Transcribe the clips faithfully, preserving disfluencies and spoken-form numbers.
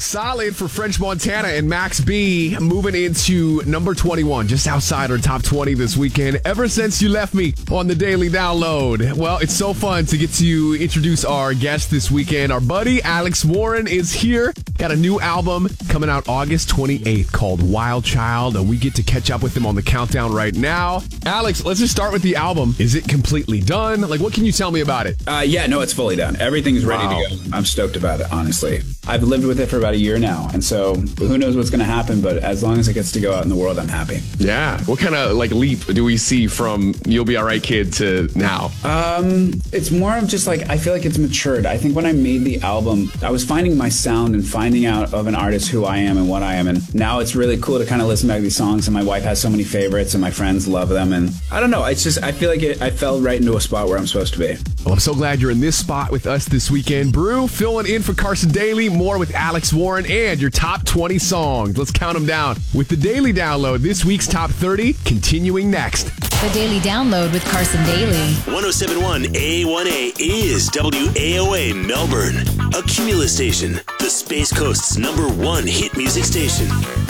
Solid for French Montana and Max B, moving into number twenty-one, just outside our top twenty this weekend. Ever Since You Left Me on the Daily Download. Well, it's so fun to get to introduce our guest this weekend. Our buddy Alex Warren is here. Got a new album coming out August twenty-eighth called Wild Child. We get to catch up with him on the countdown right now. Alex, let's just start with the album. Is it completely done? Like, what can you tell me about it? Uh, yeah, no, it's fully done. Everything's ready Wow. to go. I'm stoked about it, honestly. I've lived with it for about a year now, and so who knows what's going to happen, but as long as it gets to go out in the world, I'm happy. Yeah. What kind of like leap do we see from You'll Be Alright Kid to now? Um, it's more of just like, I feel like it's matured. I think when I made the album, I was finding my sound and finding out of an artist who I am and what I am, and now it's really cool to kind of listen back to these songs, and my wife has so many favorites, and my friends love them, and I don't know, it's just, I feel like it, I fell right into a spot where I'm supposed to be. Well, I'm so glad you're in this spot with us this weekend. Brew, filling in for Carson Daly. More with Alex Warren and your top twenty songs. Let's count them down with the Daily Download. This week's top thirty, continuing next. The Daily Download with Carson Daly. one oh seven point one A one A is W A O A Melbourne, a Cumulus station, the Space Coast's number one hit music station.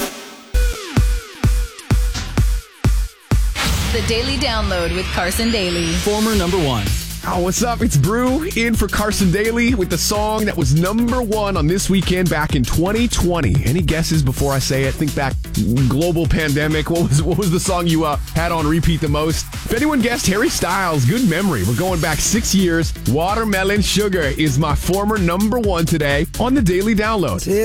The Daily Download with Carson Daly. Former number one. Oh, what's up? It's Brew in for Carson Daly with the song that was number one on This Weekend back in twenty twenty. Any guesses before I say it? Think back, global pandemic. What was what was the song you uh, had on repeat the most? If anyone guessed Harry Styles, good memory. We're going back six years. Watermelon Sugar is my former number one today on the Daily Download.